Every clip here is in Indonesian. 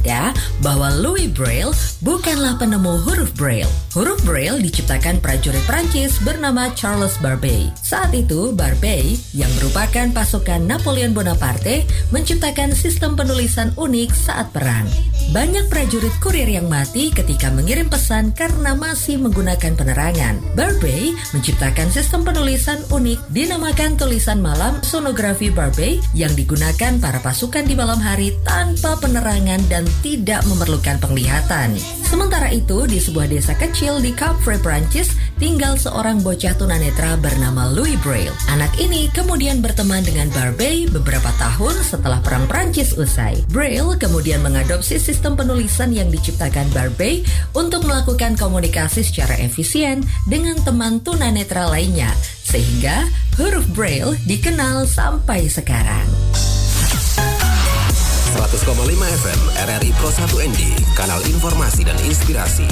Anda bahwa Louis Braille bukanlah penemu huruf Braille. Huruf Braille diciptakan prajurit Prancis bernama Charles Barbey. Saat itu, Barbey yang merupakan pasukan Napoleon Bonaparte menciptakan sistem penulisan unik saat perang. Banyak prajurit kurir yang mati ketika mengirim pesan karena masih menggunakan penerangan. Barbey menciptakan sistem penulisan unik dinamakan tulisan malam sonografi Barbey yang digunakan para pasukan di malam hari tanpa penerangan dan tidak memerlukan penglihatan. Sementara itu, di sebuah desa kecil di Capre, Prancis, tinggal seorang bocah tunanetra bernama Louis Braille. Anak ini kemudian berteman dengan Barbey beberapa tahun setelah Perang Prancis usai. Braille kemudian mengadopsi sistem penulisan yang diciptakan Barbey untuk melakukan komunikasi secara efisien dengan teman tunanetra lainnya, sehingga huruf Braille dikenal sampai sekarang. 100,5 FM RRI Pro 1 ND, kanal informasi dan inspirasi.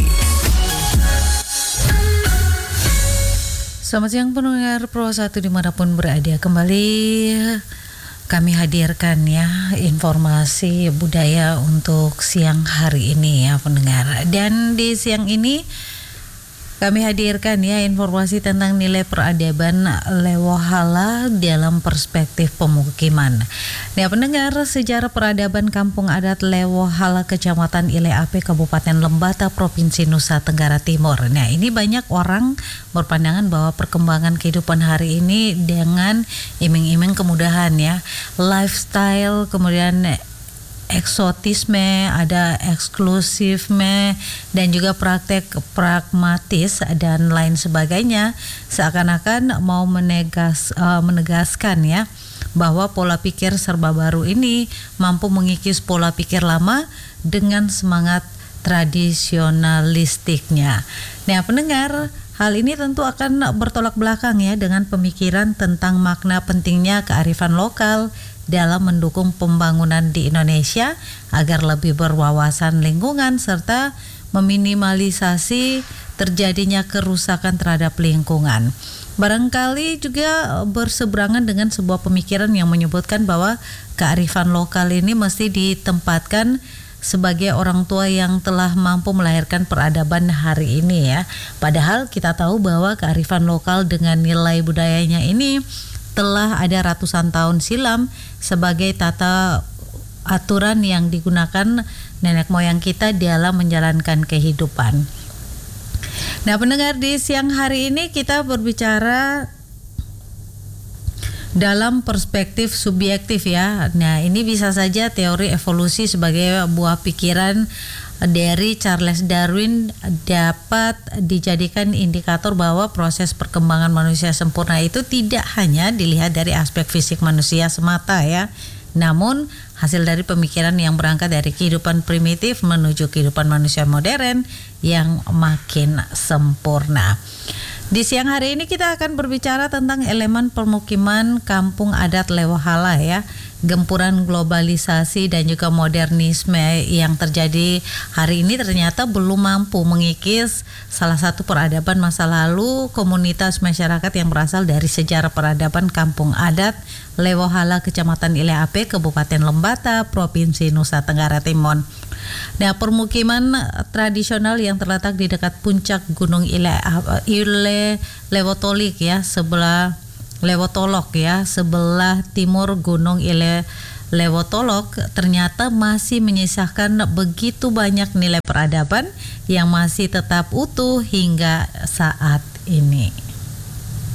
Selamat siang pendengar Pro 1 dimanapun berada. Kembali kami hadirkan ya informasi budaya untuk siang hari ini ya pendengar. Dan di siang ini kami hadirkan ya informasi tentang nilai peradaban Lewohala dalam perspektif pemukiman. Nah pendengar, sejarah peradaban kampung adat Lewohala Kecamatan Ile Ape Kabupaten Lembata Provinsi Nusa Tenggara Timur. Nah ini banyak orang berpandangan bahwa perkembangan kehidupan hari ini dengan iming-iming kemudahan ya, lifestyle, kemudian eksotisme, ada eksklusifme, dan juga praktek pragmatis dan lain sebagainya, seakan-akan mau menegaskan ya bahwa pola pikir serba baru ini mampu mengikis pola pikir lama dengan semangat tradisionalistiknya. Nah pendengar, hal ini tentu akan bertolak belakang ya dengan pemikiran tentang makna pentingnya kearifan lokal dalam mendukung pembangunan di Indonesia agar lebih berwawasan lingkungan serta meminimalisasi terjadinya kerusakan terhadap lingkungan. Barangkali juga berseberangan dengan sebuah pemikiran yang menyebutkan bahwa kearifan lokal ini mesti ditempatkan sebagai orang tua yang telah mampu melahirkan peradaban hari ini ya. Padahal kita tahu bahwa kearifan lokal dengan nilai budayanya ini telah ada ratusan tahun silam sebagai tata aturan yang digunakan nenek moyang kita dalam menjalankan kehidupan. Nah pendengar, di siang hari ini kita berbicara dalam perspektif subjektif ya. Nah ini bisa saja teori evolusi sebagai buah pikiran dari Charles Darwin dapat dijadikan indikator bahwa proses perkembangan manusia sempurna itu tidak hanya dilihat dari aspek fisik manusia semata ya, namun hasil dari pemikiran yang berangkat dari kehidupan primitif menuju kehidupan manusia modern yang makin sempurna. Di siang hari ini kita akan berbicara tentang elemen pemukiman kampung adat Lewohala ya. Gempuran globalisasi dan juga modernisme yang terjadi hari ini ternyata belum mampu mengikis salah satu peradaban masa lalu komunitas masyarakat yang berasal dari sejarah peradaban kampung adat Lewohala Kecamatan Ile Ape Kabupaten Lembata Provinsi Nusa Tenggara Timur. Nah, permukiman tradisional yang terletak di dekat puncak Gunung Ile Lewotolik ya, sebelah Lewotolok ya, sebelah timur Gunung Ile Lewotolok ternyata masih menyisakan begitu banyak nilai peradaban yang masih tetap utuh hingga saat ini.